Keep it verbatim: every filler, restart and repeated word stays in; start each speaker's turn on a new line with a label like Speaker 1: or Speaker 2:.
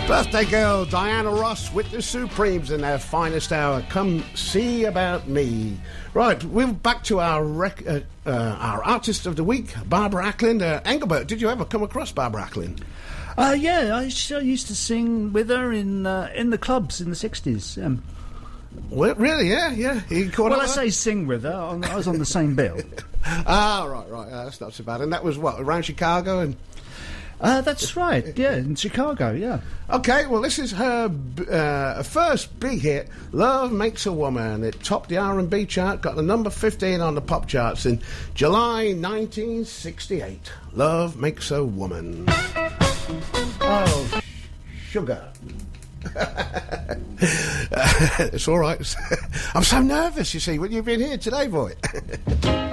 Speaker 1: Birthday girl Diana Ross with the Supremes in their finest hour. Come see about me. Right, we're back to our rec- uh, uh, our artist of the week, Barbara Acklin. Uh, Engelbert, did you ever come across Barbara Acklin?
Speaker 2: Uh, yeah, I, I used to sing with her in uh, in the clubs in the sixties. Um,
Speaker 1: well, really? Yeah, yeah. You caught
Speaker 2: well,
Speaker 1: up
Speaker 2: I say sing with her. I was on the same bill.
Speaker 1: Ah, right, right. Uh, that's not so bad. And that was what, around Chicago and.
Speaker 2: Uh, that's right, yeah, in Chicago, yeah.
Speaker 1: Okay, well, this is her uh, first big hit, Love Makes a Woman. It topped the R and B chart, got the number fifteen on the pop charts in July nineteen sixty-eight. Love Makes a Woman. Oh, sugar. It's all right. I'm so nervous, you see, when you've been here today, boy.